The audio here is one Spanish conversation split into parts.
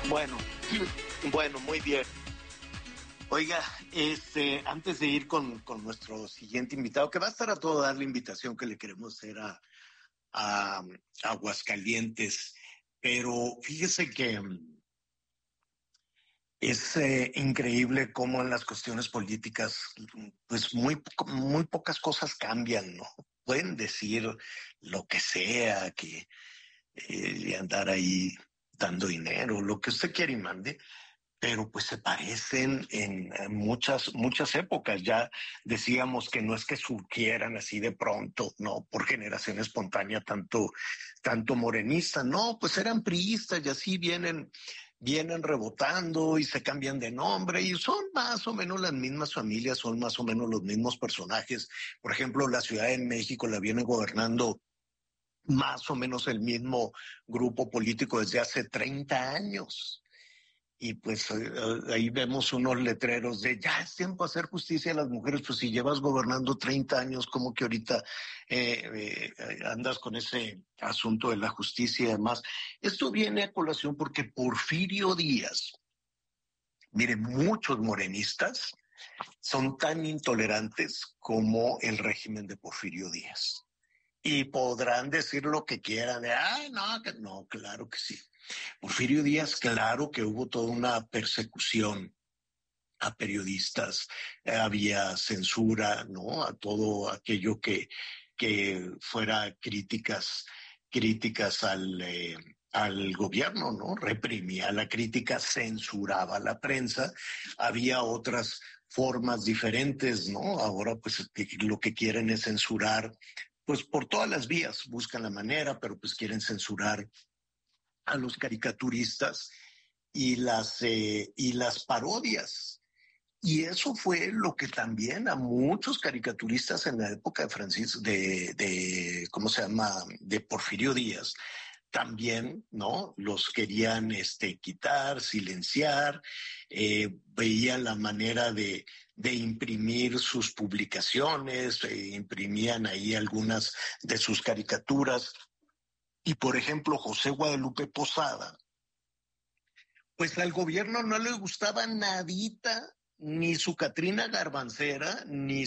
Bueno, bueno, muy bien. Oiga, antes de ir con nuestro siguiente invitado, que va a estar a todo dar la invitación que le queremos hacer a Aguascalientes, pero fíjese que es increíble cómo en las cuestiones políticas, pues muy pocas cosas cambian, ¿no? Pueden decir lo que sea, que andar ahí dando dinero, lo que usted quiera y mande, pero pues se parecen en muchas épocas. Ya decíamos que no es que surgieran así de pronto, no por generación espontánea tanto morenista, no, pues eran priistas y así vienen rebotando y se cambian de nombre y son más o menos las mismas familias, son más o menos los mismos personajes. Por ejemplo, la Ciudad de México la viene gobernando más o menos el mismo grupo político desde hace 30 años. Y pues ahí vemos unos letreros de ya es tiempo de hacer justicia a las mujeres. Pues si llevas gobernando 30 años, como que ahorita andas con ese asunto de la justicia y demás. Esto viene a colación porque Porfirio Díaz, mire, muchos morenistas son tan intolerantes como el régimen de Porfirio Díaz. Y podrán decir lo que quieran de, no, claro que sí. Porfirio Díaz, claro que hubo toda una persecución a periodistas, había censura, ¿no? A todo aquello que fuera críticas al gobierno, ¿no? Reprimía la crítica, censuraba la prensa, había otras formas diferentes, ¿no? Ahora pues lo que quieren es censurar, pues por todas las vías buscan la manera, pero pues quieren censurar a los caricaturistas y las parodias. Y eso fue lo que también a muchos caricaturistas en la época de ¿cómo se llama? De Porfirio Díaz, también, ¿no? Los querían quitar, silenciar, veían la manera de imprimir sus publicaciones, imprimían ahí algunas de sus caricaturas. Y por ejemplo, José Guadalupe Posada, pues al gobierno no le gustaba nadita, ni su Catrina Garbancera,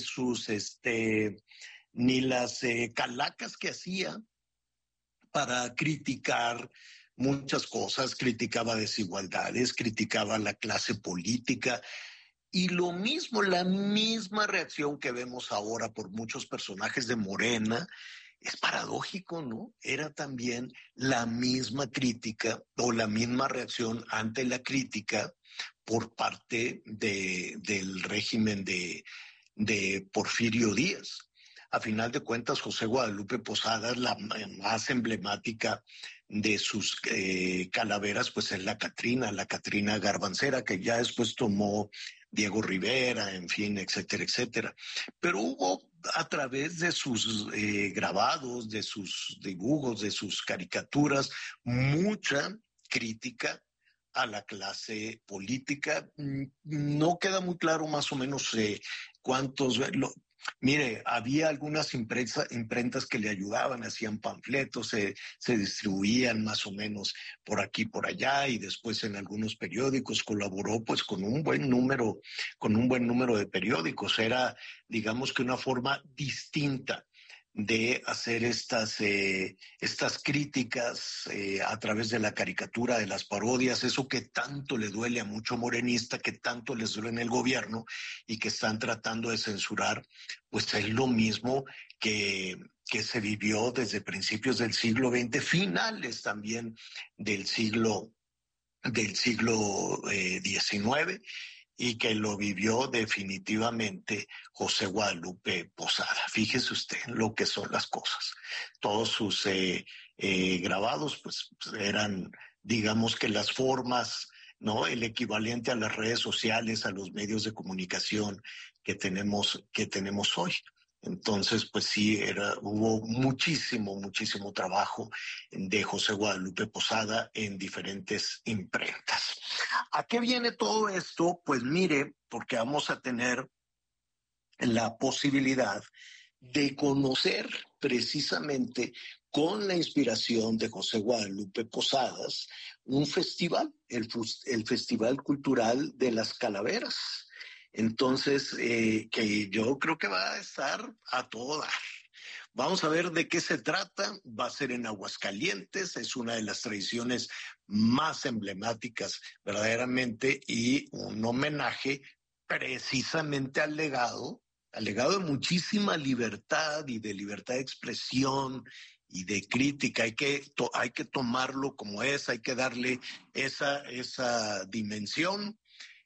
ni las calacas que hacía para criticar muchas cosas, criticaba desigualdades, criticaba la clase política, y lo mismo, la misma reacción que vemos ahora por muchos personajes de Morena. Es paradójico, ¿no? Era también la misma crítica o la misma reacción ante la crítica por parte del régimen de Porfirio Díaz. A final de cuentas, José Guadalupe Posada es la más emblemática de sus calaveras, pues es la Catrina Garbancera, que ya después tomó Diego Rivera, en fin, etcétera, etcétera. Pero hubo a través de sus grabados, de sus dibujos, de sus caricaturas, mucha crítica a la clase política. No queda muy claro más o menos cuántos. Mire, había algunas imprentas que le ayudaban, hacían panfletos, se distribuían más o menos por aquí, por allá, y después en algunos periódicos colaboró pues con un buen número de periódicos. Era, digamos que una forma distinta de hacer estas críticas a través de la caricatura, de las parodias, eso que tanto le duele a mucho morenista, que tanto les duele en el gobierno y que están tratando de censurar, pues es lo mismo que se vivió desde principios del siglo XX, finales también del siglo XIX, y que lo vivió definitivamente José Guadalupe Posada. Fíjese usted lo que son las cosas. Todos sus grabados pues eran, digamos que las formas, ¿no? El equivalente a las redes sociales, a los medios de comunicación que tenemos hoy. Entonces, pues sí, hubo muchísimo trabajo de José Guadalupe Posada en diferentes imprentas. ¿A qué viene todo esto? Pues mire, porque vamos a tener la posibilidad de conocer precisamente con la inspiración de José Guadalupe Posadas, un festival, el Festival Cultural de las Calaveras. Entonces, que yo creo que va a estar a todo dar. Vamos a ver de qué se trata. Va a ser en Aguascalientes, es una de las tradiciones más emblemáticas verdaderamente y un homenaje precisamente al legado de muchísima libertad y de libertad de expresión y de crítica. Hay que tomarlo como es, hay que darle esa dimensión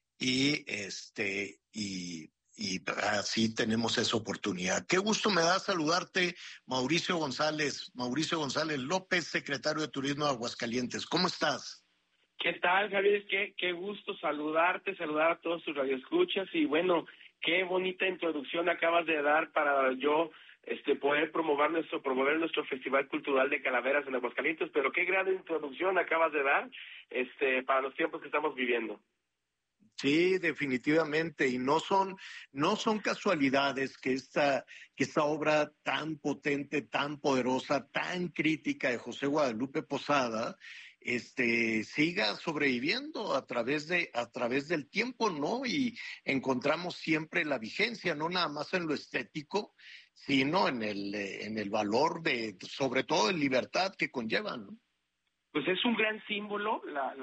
y así tenemos esa oportunidad. Qué gusto me da saludarte, Mauricio González López, secretario de Turismo de Aguascalientes. ¿Cómo estás? ¿Qué tal, Javier? Qué gusto saludarte, saludar a todos tus radioescuchas y bueno, qué bonita introducción acabas de dar para yo poder promover nuestro Festival Cultural de Calaveras en Aguascalientes, pero qué gran introducción acabas de dar para los tiempos que estamos viviendo. Sí, definitivamente, y no son casualidades que esta obra tan potente, tan poderosa, tan crítica de José Guadalupe Posada, siga sobreviviendo a través del tiempo, ¿no? Y encontramos siempre la vigencia, no nada más en lo estético, sino en el valor sobre todo en libertad que conllevan, ¿no? Pues es un gran símbolo,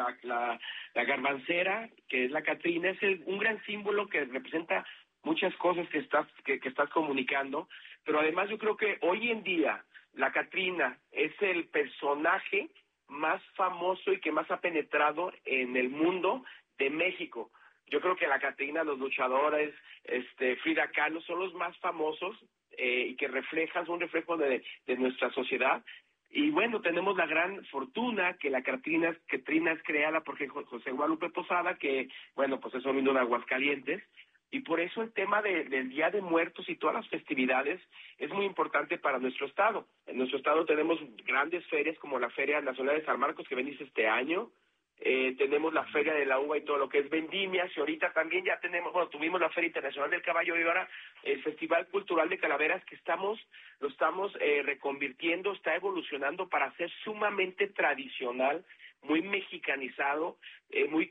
la garbancera, que es la Catrina, es un gran símbolo que representa muchas cosas que estás comunicando, pero además yo creo que hoy en día la Catrina es el personaje más famoso y que más ha penetrado en el mundo de México. Yo creo que la Catrina, los luchadores, Frida Kahlo son los más famosos y que son un reflejo de nuestra sociedad. Y bueno, tenemos la gran fortuna que la Catrina es creada por José Guadalupe Posada, que bueno, pues es oriundo de Aguascalientes, y por eso el tema del Día de Muertos y todas las festividades es muy importante para nuestro estado. En nuestro estado tenemos grandes ferias como la Feria Nacional de San Marcos que bendice este año, tenemos la Feria de la Uva y todo lo que es vendimias, y ahorita también ya tuvimos la Feria Internacional del Caballo y ahora el Festival Cultural de Calaveras que lo estamos reconvirtiendo, está evolucionando para ser sumamente tradicional, muy mexicanizado, muy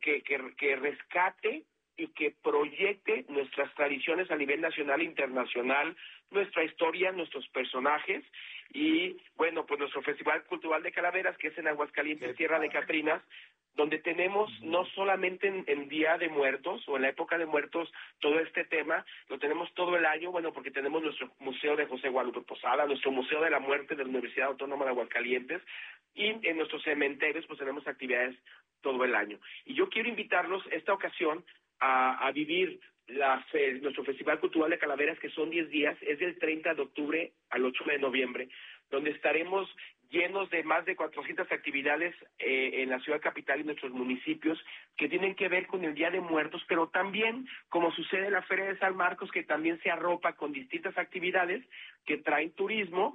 que rescate y que proyecte nuestras tradiciones a nivel nacional e internacional, nuestra historia, nuestros personajes. Y bueno, pues nuestro Festival Cultural de Calaveras, que es en Aguascalientes, Tierra de Catrinas, donde tenemos no solamente en Día de Muertos o en la época de muertos todo este tema, lo tenemos todo el año, bueno, porque tenemos nuestro Museo de José Guadalupe Posada, nuestro Museo de la Muerte de la Universidad Autónoma de Aguascalientes, y en nuestros cementerios pues tenemos actividades todo el año. Y yo quiero invitarlos esta ocasión a vivir nuestro Festival Cultural de Calaveras, que son 10 días, es del 30 de octubre al 8 de noviembre, donde estaremos llenos de más de 400 actividades en la ciudad capital y nuestros municipios que tienen que ver con el Día de Muertos, pero también, como sucede en la Feria de San Marcos, que también se arropa con distintas actividades que traen turismo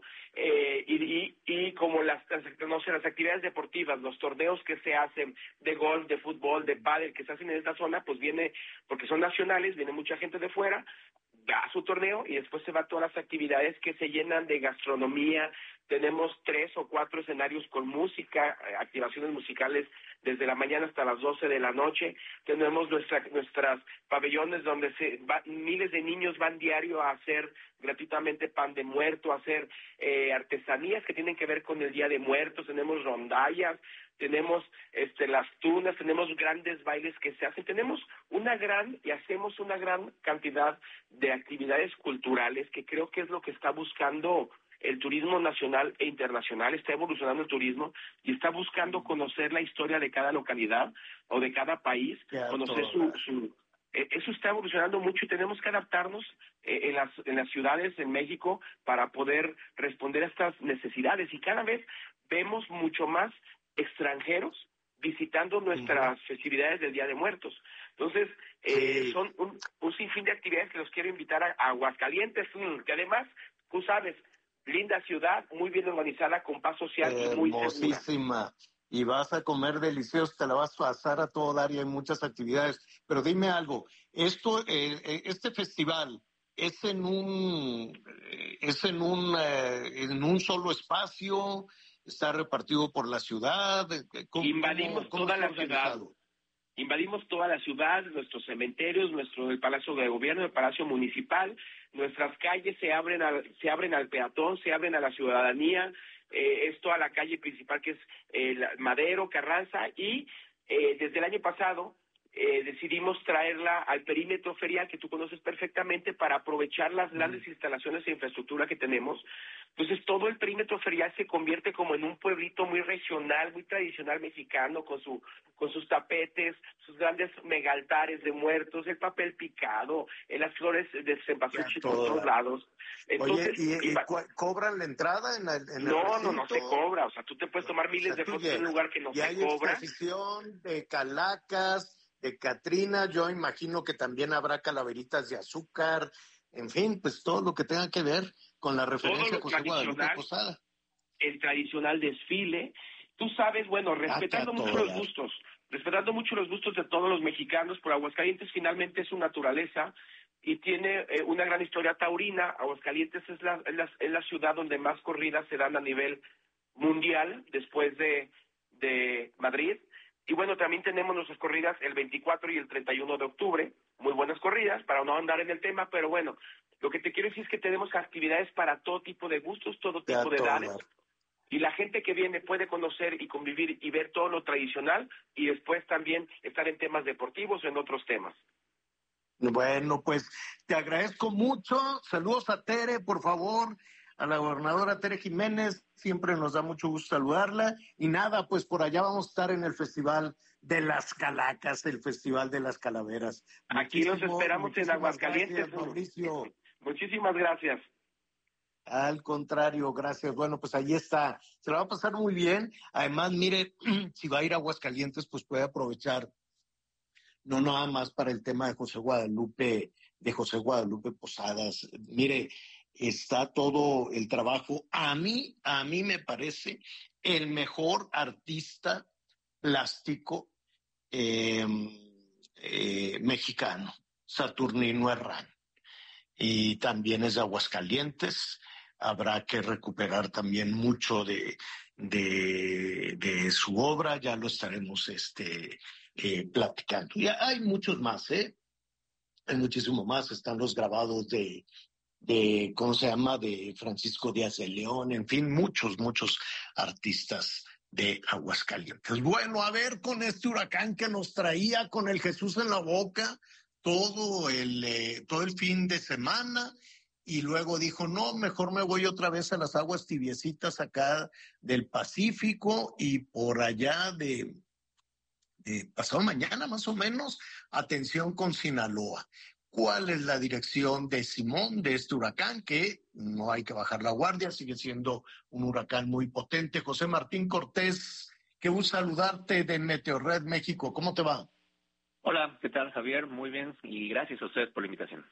y como las actividades deportivas, los torneos que se hacen de golf, de fútbol, de pádel que se hacen en esta zona, pues viene, porque son nacionales, viene mucha gente de fuera, va a su torneo y después se va a todas las actividades que se llenan de gastronomía. Tenemos 3 o 4 escenarios con música, activaciones musicales desde la mañana hasta las 12 de la noche. Tenemos nuestras pabellones donde miles de niños van diario a hacer gratuitamente pan de muerto, a hacer artesanías que tienen que ver con el Día de Muertos. Tenemos rondallas, tenemos las tunas, tenemos grandes bailes que se hacen, hacemos una gran cantidad de actividades culturales que creo que es lo que está buscando el turismo nacional e internacional. Está evolucionando el turismo y está buscando conocer la historia de cada localidad o de cada país, conocer eso está evolucionando mucho y tenemos que adaptarnos en las ciudades en México para poder responder a estas necesidades, y cada vez vemos mucho más extranjeros visitando nuestras festividades del Día de Muertos. Entonces, son un sinfín de actividades que los quiero invitar a Aguascalientes, que además, tú sabes, linda ciudad, muy bien organizada, con paz social y muy segura. Hermosísima. Y vas a comer delicioso, te la vas a pasar a todo dar y hay muchas actividades. Pero dime algo, este festival es en un solo espacio, está repartido por la ciudad. Invadimos toda la ciudad. Invadimos toda la ciudad, nuestros cementerios, el Palacio de Gobierno, el Palacio Municipal, nuestras calles se abren al peatón, se abren a la ciudadanía, es toda la calle principal que es Madero, Carranza, y desde el año pasado decidimos traerla al perímetro ferial que tú conoces perfectamente para aprovechar las grandes instalaciones e infraestructura que tenemos. Entonces todo el perímetro ferial se convierte como en un pueblito muy regional, muy tradicional mexicano, con sus tapetes, sus grandes megaltares de muertos, el papel picado, las flores de cempasúchil por todos lados. Entonces, oye, ¿y cobran la entrada en el recinto? No se cobra. O sea, tú te puedes tomar miles de fotos en un lugar que no se cobra. Y hay exposición de calacas, de Catrina, yo imagino que también habrá calaveritas de azúcar, en fin, pues todo lo que tenga que ver con la referencia a José Guadalupe Posada. El tradicional desfile, tú sabes, bueno, respetando mucho los gustos de todos los mexicanos, por Aguascalientes finalmente es su naturaleza y tiene una gran historia taurina. Aguascalientes es la ciudad donde más corridas se dan a nivel mundial después de Madrid. Y bueno, también tenemos nuestras corridas el 24 y el 31 de octubre, muy buenas corridas, para no andar en el tema, pero bueno, lo que te quiero decir es que tenemos actividades para todo tipo de gustos, todo tipo de edades, y la gente que viene puede conocer y convivir y ver todo lo tradicional, y después también estar en temas deportivos o en otros temas. Bueno, pues te agradezco mucho, saludos a Tere, por favor, a la gobernadora Tere Jiménez, siempre nos da mucho gusto saludarla, y nada, pues por allá vamos a estar en el Festival de las Calacas, el Festival de las Calaveras. Aquí los esperamos en Aguascalientes. Gracias, Mauricio. Muchísimas gracias. Al contrario, gracias. Bueno, pues ahí está, se la va a pasar muy bien, además, mire, si va a ir a Aguascalientes, pues puede aprovechar, no nada más para el tema de José Guadalupe Posadas, mire, está todo el trabajo. A mí me parece el mejor artista plástico mexicano, Saturnino Herrán. Y también es de Aguascalientes. Habrá que recuperar también mucho de su obra, ya lo estaremos platicando. Y hay muchos más, hay muchísimo más. Están los grabados de ¿cómo se llama?, de Francisco Díaz de León, en fin, muchos artistas de Aguascalientes. Bueno, a ver, con este huracán que nos traía con el Jesús en la boca todo el fin de semana, y luego dijo, no, mejor me voy otra vez a las aguas tibiecitas acá del Pacífico, y por allá de pasado mañana más o menos, atención con Sinaloa. ¿Cuál es la dirección de Simón, de este huracán? Que no hay que bajar la guardia, sigue siendo un huracán muy potente. José Martín Cortés, qué gusto saludarte de Meteorred México. ¿Cómo te va? Hola, ¿qué tal, Javier? Muy bien, y gracias a ustedes por la invitación.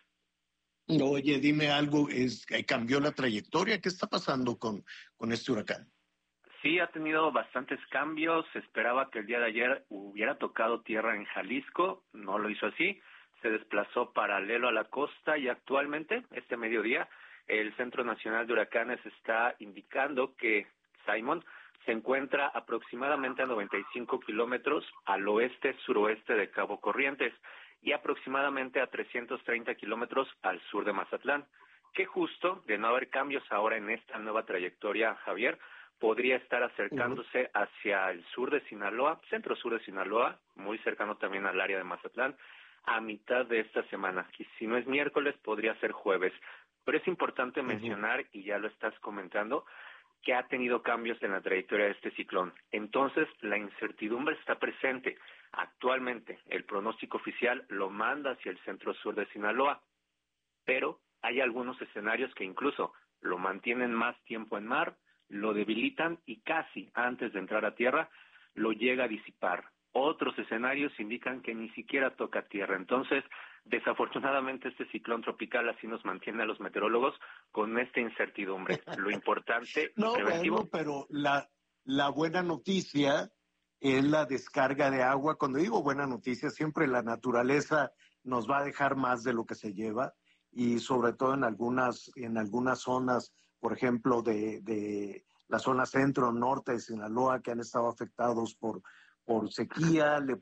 Oye, dime algo, ¿cambió la trayectoria? ¿Qué está pasando con este huracán? Sí, ha tenido bastantes cambios. Se esperaba que el día de ayer hubiera tocado tierra en Jalisco, no lo hizo así. Se desplazó paralelo a la costa y actualmente, este mediodía, el Centro Nacional de Huracanes está indicando que Simon se encuentra aproximadamente a 95 kilómetros al oeste-suroeste de Cabo Corrientes y aproximadamente a 330 kilómetros al sur de Mazatlán, que justo, de no haber cambios ahora en esta nueva trayectoria, Javier, podría estar acercándose hacia el sur de Sinaloa, centro-sur de Sinaloa, muy cercano también al área de Mazatlán, a mitad de esta semana. Y si no es miércoles, podría ser jueves. Pero es importante mencionar, y ya lo estás comentando, que ha tenido cambios en la trayectoria de este ciclón. Entonces, la incertidumbre está presente. Actualmente, el pronóstico oficial lo manda hacia el centro-sur de Sinaloa, pero hay algunos escenarios que incluso lo mantienen más tiempo en mar, lo debilitan y casi antes de entrar a tierra lo llega a disipar. Otros escenarios indican que ni siquiera toca tierra. Entonces, desafortunadamente, este ciclón tropical así nos mantiene a los meteorólogos con esta incertidumbre. Lo importante y preventivo... Bueno, pero la buena noticia es la descarga de agua. Cuando digo buena noticia, siempre la naturaleza nos va a dejar más de lo que se lleva. y sobre todo en algunas zonas, por ejemplo, de la zona centro-norte de Sinaloa, que han estado afectados por sequía. Le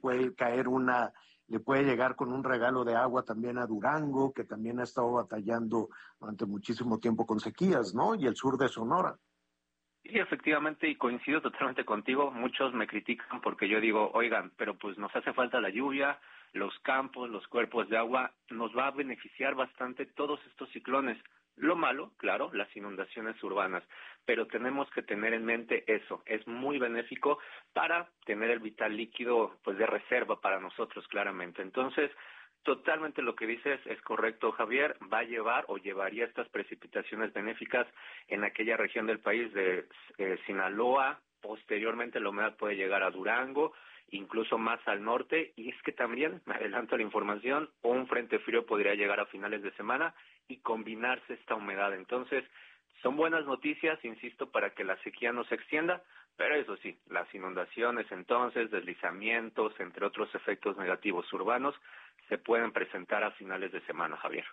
puede llegar con un regalo de agua también a Durango, que también ha estado batallando durante muchísimo tiempo con sequías, ¿no? Y el sur de Sonora. Sí, efectivamente, y coincido totalmente contigo. Muchos me critican porque yo digo, oigan, pero pues nos hace falta la lluvia, los campos, los cuerpos de agua, nos va a beneficiar bastante todos estos ciclones. Lo malo, claro, las inundaciones urbanas, pero tenemos que tener en mente eso, es muy benéfico para tener el vital líquido pues de reserva para nosotros, claramente. Entonces, totalmente lo que dices es correcto, Javier, va a llevar o llevaría estas precipitaciones benéficas en aquella región del país de Sinaloa. Posteriormente la humedad puede llegar a Durango, incluso más al norte, y es que también, me adelanto a la información, un frente frío podría llegar a finales de semana y combinarse esta humedad. Entonces, son buenas noticias, insisto, para que la sequía no se extienda, pero eso sí, las inundaciones entonces, deslizamientos, entre otros efectos negativos urbanos, se pueden presentar a finales de semana, Javier.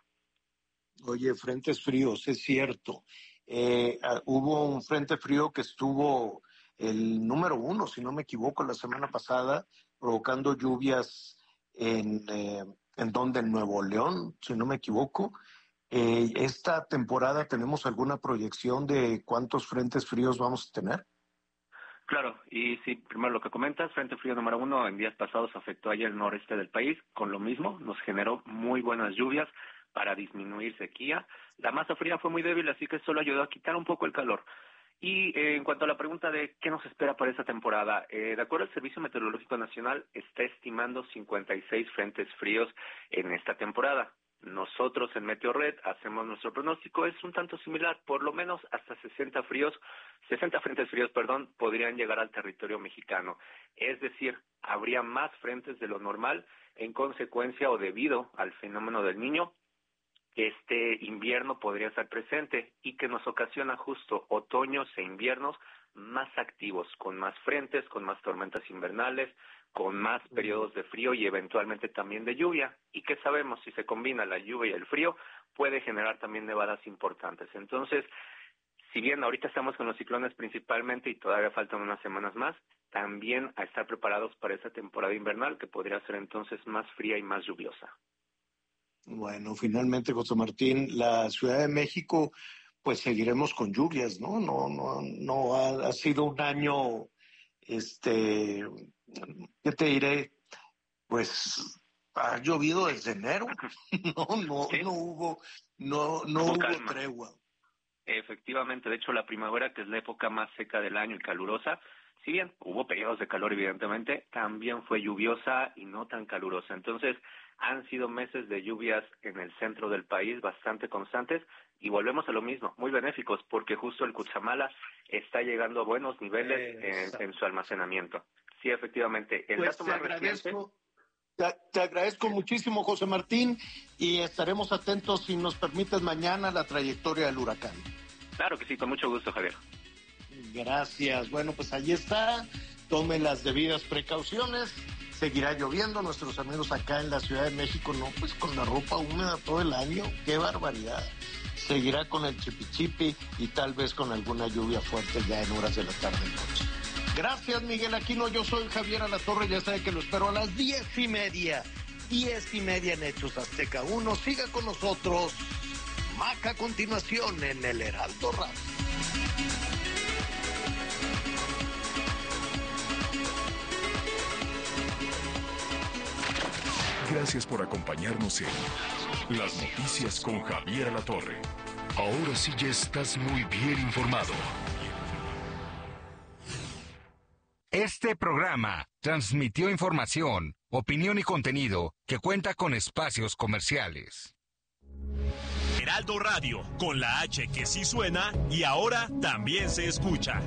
Oye, frentes fríos, es cierto. Hubo un frente frío que estuvo el número 1, si no me equivoco, la semana pasada, provocando lluvias en Nuevo León, si no me equivoco. ¿Esta temporada tenemos alguna proyección de cuántos frentes fríos vamos a tener? Claro, y sí, primero lo que comentas, frente frío número 1 en días pasados afectó ayer el noreste del país, con lo mismo nos generó muy buenas lluvias para disminuir sequía. La masa fría fue muy débil, así que solo ayudó a quitar un poco el calor. Y en cuanto a la pregunta de qué nos espera para esta temporada, de acuerdo al Servicio Meteorológico Nacional, está estimando 56 frentes fríos en esta temporada. Nosotros en Meteorred hacemos nuestro pronóstico, es un tanto similar, por lo menos hasta 60 frentes fríos, podrían llegar al territorio mexicano. Es decir, habría más frentes de lo normal en consecuencia o debido al fenómeno del Niño, que este invierno podría estar presente y que nos ocasiona justo otoños e inviernos más activos, con más frentes, con más tormentas invernales, con más periodos de frío y eventualmente también de lluvia, y que sabemos si se combina la lluvia y el frío puede generar también nevadas importantes. Entonces, si bien ahorita estamos con los ciclones principalmente y todavía faltan unas semanas más, también a estar preparados para esa temporada invernal que podría ser entonces más fría y más lluviosa. Bueno, finalmente, José Martín, la Ciudad de México, pues seguiremos con lluvias, ¿no? No ha sido un año, ¿qué te diré? Pues ha llovido desde enero, ¿Sí? no hubo tregua. Efectivamente, de hecho la primavera, que es la época más seca del año y calurosa, si bien hubo periodos de calor evidentemente, también fue lluviosa y no tan calurosa. Entonces, han sido meses de lluvias en el centro del país bastante constantes y volvemos a lo mismo, muy benéficos, porque justo el Cutzamala está llegando a buenos niveles en su almacenamiento. Sí, efectivamente. El pues dato más reciente... Te agradezco muchísimo, José Martín, y estaremos atentos, si nos permites, mañana a la trayectoria del huracán. Claro que sí, con mucho gusto, Javier. Gracias. Bueno, pues ahí está. Tome las debidas precauciones. Seguirá lloviendo. Nuestros amigos acá en la Ciudad de México, no, pues con la ropa húmeda todo el año. ¡Qué barbaridad! Seguirá con el chipichipi y tal vez con alguna lluvia fuerte ya en horas de la tarde y noche. Gracias, Miguel Aquino. Yo soy Javier Alatorre. Ya sabe que lo espero a las 10:30. 10:30 en Hechos Azteca 1. Siga con nosotros. Maca a continuación en el Heraldo Radio. Gracias por acompañarnos en Las Noticias con Javier Alatorre. Ahora sí ya estás muy bien informado. Este programa transmitió información, opinión y contenido que cuenta con espacios comerciales. Heraldo Radio, con la H que sí suena y ahora también se escucha.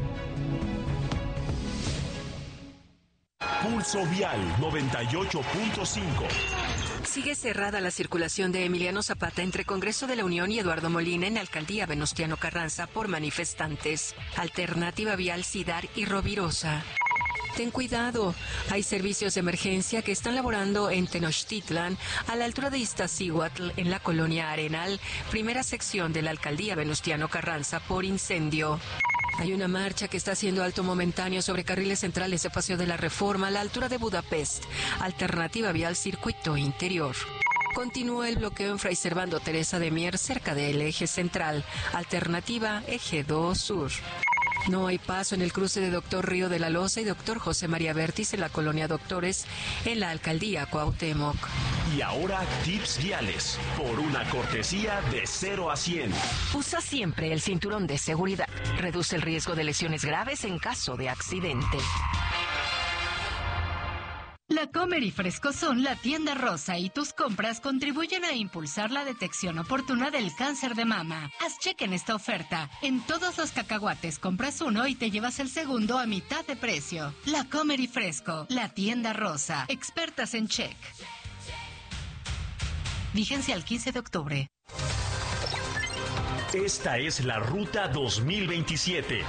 Pulso Vial 98.5. Sigue cerrada la circulación de Emiliano Zapata entre Congreso de la Unión y Eduardo Molina en Alcaldía Venustiano Carranza por manifestantes. Alternativa Vial Cidar y Rovirosa. Ten cuidado, hay servicios de emergencia que están laborando en Tenochtitlan, a la altura de Iztaccíhuatl, en la colonia Arenal, primera sección de la alcaldía Venustiano Carranza, por incendio. Hay una marcha que está haciendo alto momentáneo sobre carriles centrales de Paseo de la Reforma, a la altura de Budapest, alternativa vial circuito interior. Continúa el bloqueo en Fray Servando Teresa de Mier, cerca del eje central, alternativa eje 2 sur. No hay paso en el cruce de Doctor Río de la Loza y Doctor José María Vértiz en la colonia Doctores, en la alcaldía Cuauhtémoc. Y ahora tips viales, por una cortesía de 0 a 100. Usa siempre el cinturón de seguridad. Reduce el riesgo de lesiones graves en caso de accidente. La Comer y Frescosón, la tienda rosa y tus compras contribuyen a impulsar la detección oportuna del cáncer de mama. Haz cheque en esta oferta. En todos los cacahuates compras uno y te llevas el segundo a mitad de precio. La Comer y Fresco, la tienda rosa. Expertas en check. Vigencia al 15 de octubre. Esta es la Ruta 2027.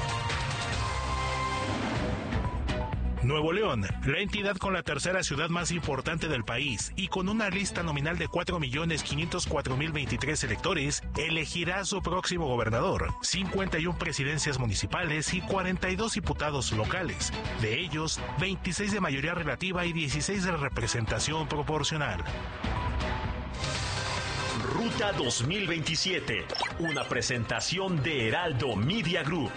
Nuevo León, la entidad con la tercera ciudad más importante del país y con una lista nominal de 4.504.023 electores, elegirá a su próximo gobernador, 51 presidencias municipales y 42 diputados locales, de ellos 26 de mayoría relativa y 16 de representación proporcional. Ruta 2027, una presentación de Heraldo Media Group.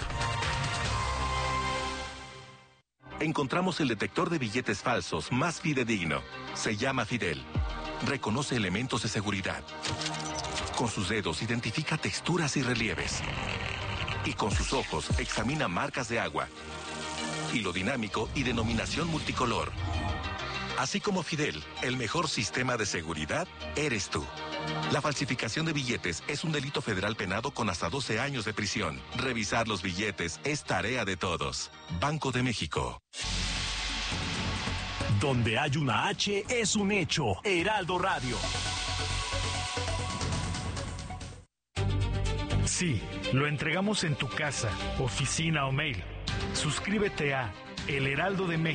Encontramos el detector de billetes falsos más fidedigno. Se llama Fidel. Reconoce elementos de seguridad. Con sus dedos identifica texturas y relieves. Y con sus ojos examina marcas de agua. Hilo dinámico y denominación multicolor. Así como Fidel, el mejor sistema de seguridad eres tú. La falsificación de billetes es un delito federal penado con hasta 12 años de prisión. Revisar los billetes es tarea de todos. Banco de México. Donde hay una H es un hecho. Heraldo Radio. Sí, lo entregamos en tu casa, oficina o mail. Suscríbete a El Heraldo de México.